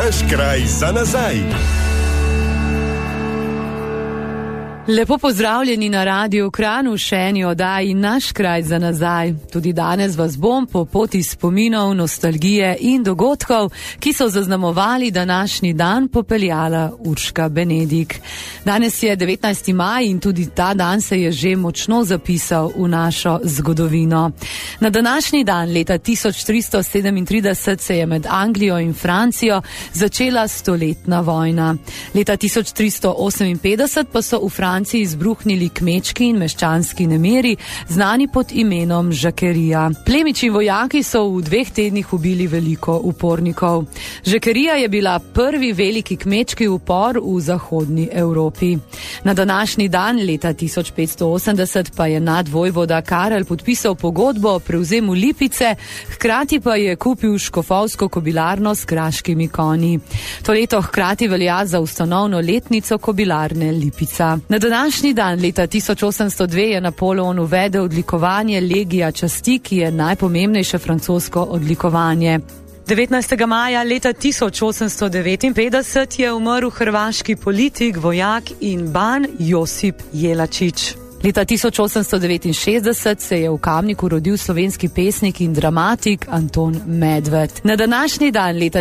naš kraj za nazaj. Lepo pozdravljeni na Radiu Kranj v še eni oddaji Naš kraj za nazaj. Tudi danes vas bom po poti spominov, nostalgije in dogodkov, ki so zaznamovali današnji dan, popeljala Urška Benedik. Danes je 19. maj in tudi ta dan se je že močno zapisal v našo zgodovino. Na današnji dan leta 1337 se je med Anglijo in Francijo začela stoletna vojna. Leta 1358 pa so v Franciji izbruhnili kmečki in meščanski nemiri, znani pod imenom Žakerija. Plemiči vojaki so v 2 tednih ubili veliko upornikov. Žakerija je bila prvi veliki kmečki upor v zahodni Evropi. Na današnji dan leta 1580 pa je nadvojvoda Karel podpisal pogodbo o prevzemu Lipice, hkrati pa je kupil škofovsko kobilarno s kraškimi konji. To leto hkrati velja za ustanovno letnico kobilarne Lipica. Na današnji dan leta 1802 je Napoleon uvedel odlikovanje Legija časti, ki je najpomembnejše francosko odlikovanje. 19. maja leta 1859 je umrl hrvaški politik, vojak in ban Josip Jelačić. Leta 1869 se je v Kamniku rodil slovenski pesnik in dramatik Anton Medved. Na današnji dan leta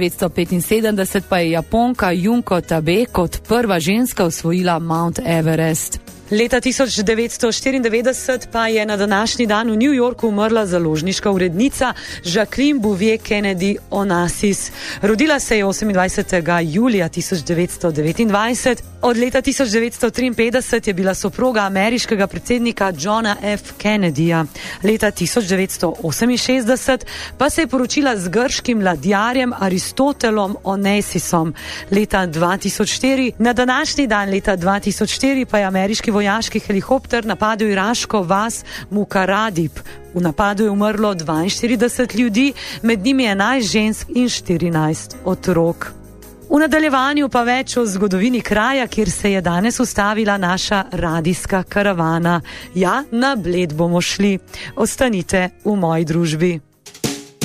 1975 pa je Japonka Junko Tabe kot prva ženska osvojila Mount Everest. Leta 1994 pa je na današnji dan v New Yorku umrla založniška urednica Jacqueline Bouvier Kennedy Onassis. Rodila se je 28. julija 1929. Od leta 1953 je bila soproga ameriškega predsednika Johna F. Kennedyja. Leta 1968 pa se je poročila z grškim ladjarjem Aristotelom Onesisom. Leta 2004, na današnji dan leta 2004 pa je ameriški vojaški helikopter napadel iraško vas Mukaradib. V napadu je umrlo 42 ljudi, med njimi 11 žensk in 14 otrok. V nadaljevanju pa več o zgodovini kraja, kjer se je danes ustavila naša radijska karavana. Ja, na Bled bomo šli. Ostanite v moji družbi.